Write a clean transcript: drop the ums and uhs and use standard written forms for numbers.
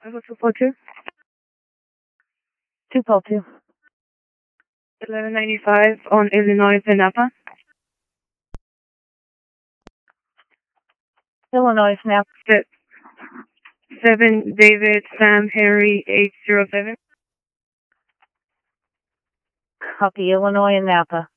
Level 242. 242. 1195 on Illinois and Napa. Illinois, Napa. 7 David Sam Harry 807. Copy, Illinois and Napa.